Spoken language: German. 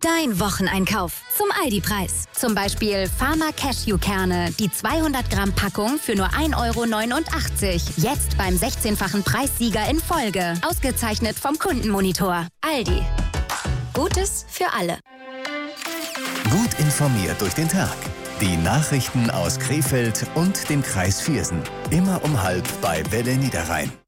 Dein Wocheneinkauf zum Aldi-Preis. Zum Beispiel Pharma Cashew-Kerne, die 200 Gramm Packung für nur 1,89 €. Jetzt beim 16-fachen Preissieger in Folge. Ausgezeichnet vom Kundenmonitor. Aldi. Gutes für alle. Gut informiert durch den Tag. Die Nachrichten aus Krefeld und dem Kreis Viersen. Immer um 12:30 bei Welle Niederrhein.